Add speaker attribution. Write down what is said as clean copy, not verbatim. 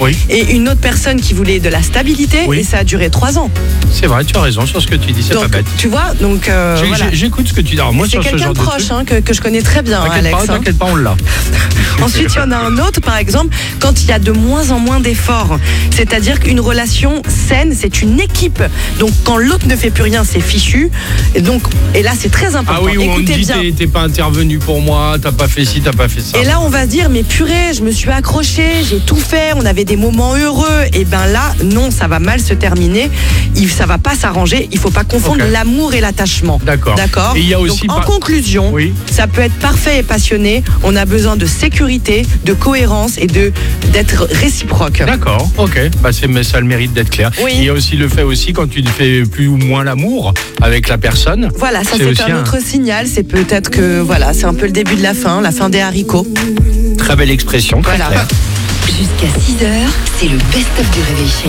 Speaker 1: Oui.
Speaker 2: Et une autre personne qui voulait de la stabilité,
Speaker 1: Oui.
Speaker 2: et ça a duré 3 ans.
Speaker 1: C'est vrai, tu as raison sur ce que tu dis, c'est
Speaker 2: Donc,
Speaker 1: pas bête.
Speaker 2: tu vois, donc voilà.
Speaker 1: J'écoute ce que tu dis. Alors, moi,
Speaker 2: C'est
Speaker 1: sur ce
Speaker 2: quelqu'un
Speaker 1: genre
Speaker 2: de
Speaker 1: de
Speaker 2: proche
Speaker 1: truc,
Speaker 2: que je connais très bien, Alex.
Speaker 1: t'inquiète pas, on l'a.
Speaker 2: Ensuite, il y en a un autre, par exemple, quand il y a de moins en moins d'efforts. C'est-à-dire qu'une relation saine, c'est une équipe. Donc, quand l'autre ne fait plus rien, c'est fichu. Et là, c'est très important.
Speaker 1: Ah oui, où on te
Speaker 2: Écoutez
Speaker 1: dit
Speaker 2: bien.
Speaker 1: t'es pas intervenu pour moi, t'as pas fait ci, t'as pas fait ça.
Speaker 2: Et là, on va se dire, mais purée, je me suis accrochée, j'ai tout fait, on avait des moments heureux. Et ben là, non, ça va mal se terminer. Ça va pas s'arranger. Il faut pas confondre
Speaker 1: Ok.
Speaker 2: l'amour et l'attachement.
Speaker 1: D'accord. Et il y a aussi
Speaker 2: Donc, en conclusion,
Speaker 1: Oui.
Speaker 2: ça peut être parfait et passionné. On a besoin de sécurité, de cohérence et d'être réciproque.
Speaker 1: D'accord, ok. Mais ça a le mérite d'être clair.
Speaker 2: Oui.
Speaker 1: Il y a aussi le fait aussi quand tu ne fais plus ou moins l'amour avec la personne.
Speaker 2: Voilà, ça
Speaker 1: C'est
Speaker 2: c'est
Speaker 1: aussi
Speaker 2: un autre signal. C'est peut-être que voilà, c'est un peu le début de la fin des haricots.
Speaker 1: Très belle expression, très
Speaker 2: Voilà.
Speaker 1: claire.
Speaker 3: Jusqu'à 6h, c'est le best-of du Réveil Chéri.